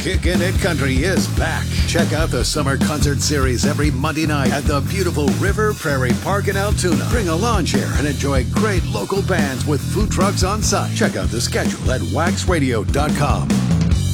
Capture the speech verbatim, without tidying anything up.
Kickin' It Country is back. Check out the summer concert series every Monday night at the beautiful River Prairie Park in Altoona. Bring a lawn chair and enjoy great local bands with food trucks on site. Check out the schedule at wax radio dot com.